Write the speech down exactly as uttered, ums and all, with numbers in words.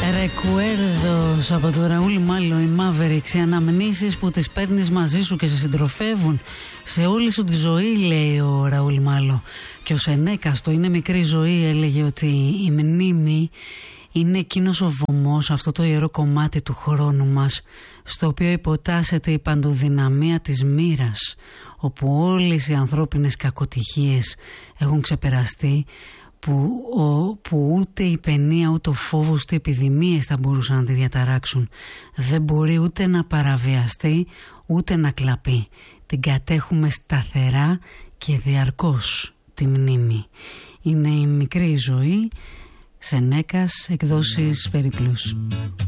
Ρεκουέρδος από το Ραούλ Μάλο, η Mavericks, οι αναμνήσεις που τις παίρνεις μαζί σου και σε συντροφεύουν σε όλη σου τη ζωή, λέει ο Ραούλ Μάλο. Και ο Σενέκας, το «Είναι μικρή ζωή», έλεγε ότι η μνήμη είναι εκείνος ο βωμός, αυτό το ιερό κομμάτι του χρόνου μας, στο οποίο υποτάσσεται η παντοδυναμία της μοίρας, όπου όλες οι ανθρώπινες κακοτυχίες έχουν ξεπεραστεί, που, ο, που ούτε η παινία, ούτε ο φόβος, ούτε οι επιδημίες θα μπορούσαν να τη διαταράξουν. Δεν μπορεί ούτε να παραβιαστεί, ούτε να κλαπεί. Την κατέχουμε σταθερά και διαρκώς τη μνήμη. Είναι η μικρή ζωή, Σενέκας, εκδόσεις Περιπλούς.